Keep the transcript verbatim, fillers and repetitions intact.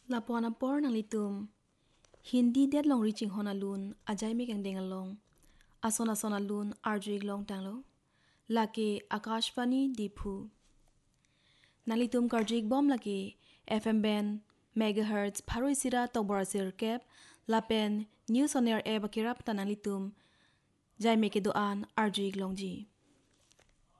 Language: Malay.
Lapuan por nang litum. Hindi det long reaching hona lun ajay me kang dengalong. Asona sona lun arjuig long tanglo. Lake Akashvani Dipu. Nalitum karjig bom lake F M band megahertz paroi sira toborasir kep lapen news on air e bakirap tanang litum. Jay me ke doan arjuig long ji.